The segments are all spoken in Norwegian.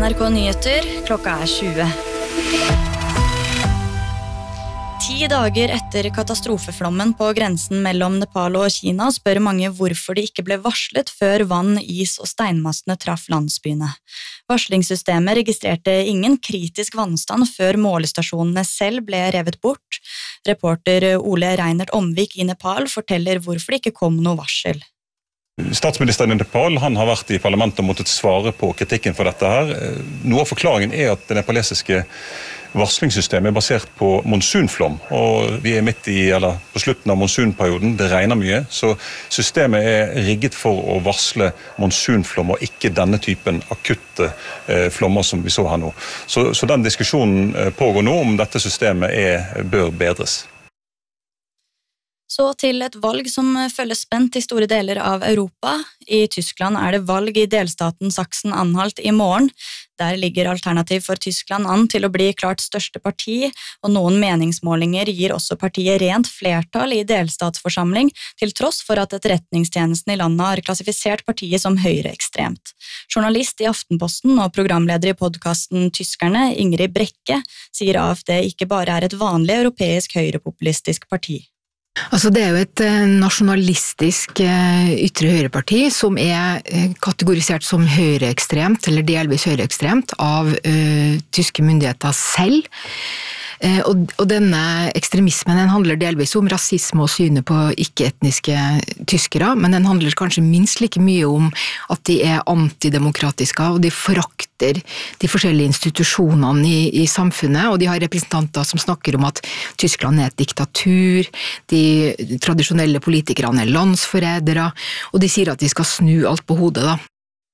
NRK Nyheter, klokka 20. 10 dager etter katastrofeflommen på grensen mellom Nepal og Kina spør mange hvorfor det ikke ble varslet før vann, is og steinmassene traff landsbyene. Varslingssystemet registrerte ingen kritisk vannstand før målestasjonene selv ble revet bort. Reporter Ole Reinert Omvik i Nepal forteller hvorfor det ikke kom noe varsel. Statsministeren i Nepal han har vært i parlamentet og måttet svare på kritikken for dette her. Noe av forklaringen er at det nepalesiske varslingssystemet er basert på monsunflom, og vi er på slutten av monsunperioden, det regner mye, så systemet er rigget for å varsle monsunflom og ikke denne typen akutte flommer som vi så her nå. Så den diskusjonen pågår nå om dette systemet bør bedres. Så til et valg som følges spent i store deler av Europa. I Tyskland det valg i delstaten Sachsen-Anhalt i morgen. Der ligger Alternativ for Tyskland an til å bli klart største parti, og noen meningsmålinger gir også partiet rent flertall i delstatsforsamling, til tross for at etterretningstjenesten i landet har klassifisert partiet som høyreekstremt. Journalist i Aftenposten og programleder i podcasten Tyskerne, Ingrid Brekke, sier AfD ikke bare et vanlig europeisk høyrepopulistisk parti. Altså det jo et nasjonalistisk ytre høyreparti som kategorisert som høyreekstremt eller delvis høyreekstremt av tyske myndigheter selv. Og denne ekstremismen den handler delvis om rasisme og synet på ikke-etniske tyskere, men den handler kanskje minst like mye om at de antidemokratiske, og de forakter de forskjellige institusjonene i samfunnet, og de har representanter som snakker om at Tyskland et diktatur, de tradisjonelle politikerne landsforrædere, og de sier at de skal snu alt på hodet da.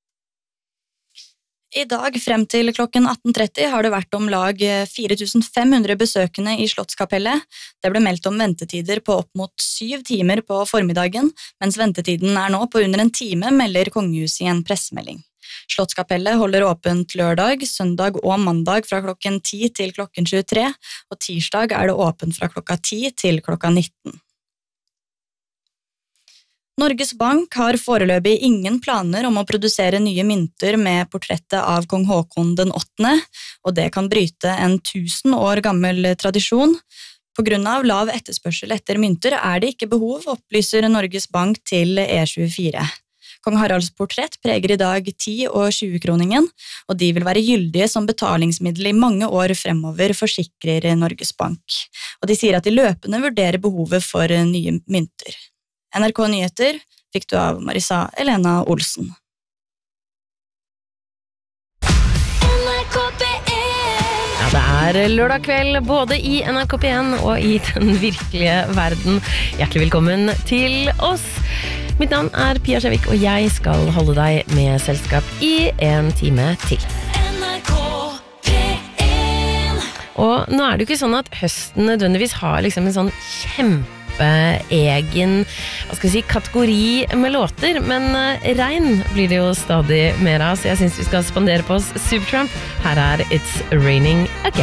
I dag frem til klokken 18:30 har det vært om lag 4500 besøkende i Slottskapellet. Det ble meldt om ventetider på opp mot 7 timer på formiddagen, mens ventetiden nå på under en time, melder kongehuset i en pressemelding. Slottskapellet holder åpent lørdag, søndag og mandag fra klokken 10 til klokken 23, og tirsdag det åpent fra klokka 10 til klokka 19. Norges Bank har foreløpig ingen planer om å produsere nye mynter med portrettet av kong Håkon den 8., og det kan bryte en 1000 år gammel tradisjon. På grunn av lav etterspørsel etter mynter det ikke behov, opplyser Norges Bank til E24. Kong Haralds portrett preger i dag 10- og 20-kroningen, og de vil være gyldige som betalingsmiddel i mange år fremover, forsikrer Norges Bank. Og de sier at de løpende vurderer behovet for nye mynter. NRK Nyheter fikk du av Marisa Elena Olsen. Ja, det lørdag kveld både i NRK P1 og i den virkelige verden. Hjertelig velkommen til oss. Mitt navn Pia Skjevik, og jeg skal holde deg med selskap i en time til. Og nå det jo ikke sånn at høsten nødvendigvis har liksom en sånn egen kategori med låter, men regn blir det jo stadig mer av, så jeg synes vi skal spandere på oss Supertramp. Her It's Raining Again.